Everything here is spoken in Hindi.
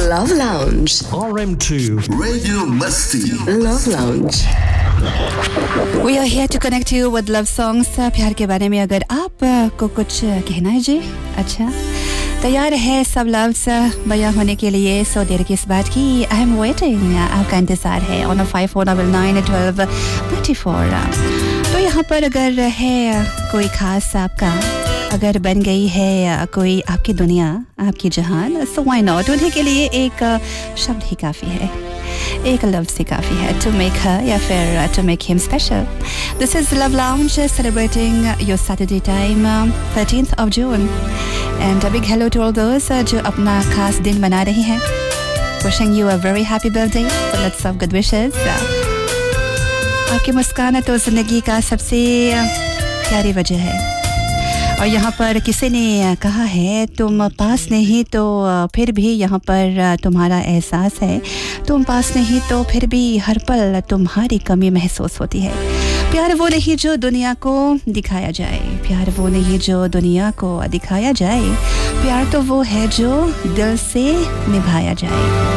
Love Lounge. RM2 Radio Masti. Love Lounge. We are here to connect you with love songs. प्यार के बारे में अगर आप को कुछ कहना है जी, अच्छा तैयार है सब लव्स बयां होने के लिए. सो देर की इस बात की आई एम वेटिंग, आपका इंतज़ार है on 54991294. तो यहाँ पर अगर है कोई ख़ास आपका, अगर बन गई है कोई आपकी दुनिया, आपकी जहान, सो व्हाई नॉट. उन्हीं के लिए एक शब्द ही काफ़ी है, एक लफ्ज़ ही काफ़ी है to make her या फिर to make him special. This is Love Lounge celebrating your Saturday time, 13th of June. And a big hello to all those जो अपना खास दिन मना रही हैं. Wishing you a very happy birthday, lots of good wishes. आपकी मुस्कान तो ज़िंदगी का सबसे प्यारी वजह है. और यहाँ पर किसी ने कहा है तुम पास नहीं तो फिर भी यहाँ पर तुम्हारा एहसास है, तुम पास नहीं तो फिर भी हर पल तुम्हारी कमी महसूस होती है. प्यार वो नहीं जो दुनिया को दिखाया जाए, प्यार वो नहीं जो दुनिया को दिखाया जाए, प्यार तो वो है जो दिल से निभाया जाए.